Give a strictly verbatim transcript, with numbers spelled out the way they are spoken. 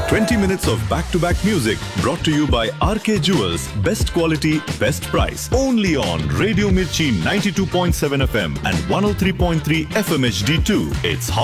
twenty minutes of back-to-back music brought to you by R K Jewels. Best quality, best price. Only on Radio Mirchi ninety-two point seven F M and one oh three point three F M H D two. It's hot